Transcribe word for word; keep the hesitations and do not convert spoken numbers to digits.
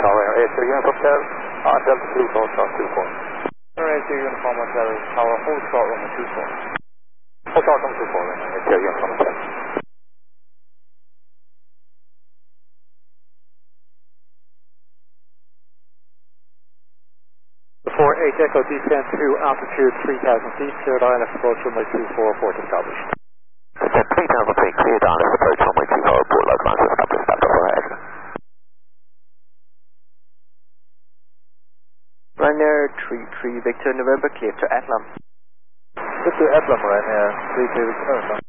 Tower, A two Uniform Hotel, uh, Delta two four, start two four. A two Uniform Hotel, Tower, hold short runway two four. Hold short runway two four, A two Uniform Hotel. four eight Echo descend to altitude three thousand feet, cleared I L S approach runway two four, port established. Descend three thousand feet, cleared I L S approach runway two four, port localized established, back over ahead. Ryanair three three Victor November, clear to Atlam. Victor Atlam, Ryanair three three Victor November.